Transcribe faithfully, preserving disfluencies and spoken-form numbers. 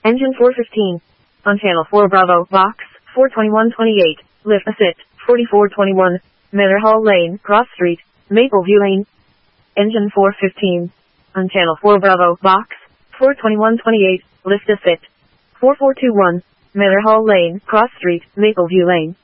Engine four fifteen. On channel four Bravo, box, four twenty-one twenty-eight, lift assist, forty-four twenty-one, Manor Hall Lane, Cross Street, Mapleview Lane. Engine four fifteen. On channel four Bravo, box, four twenty-one twenty-eight, lift assist, four four two one, Manor Hall Lane, Cross Street, Mapleview Lane.